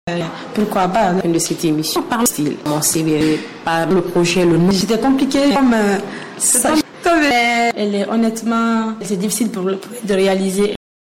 Pourquoi pas à la fin de cette émission par style mon CV, par le projet, le nom. C'était compliqué comme ça. Elle est honnêtement, c'est difficile pour de réaliser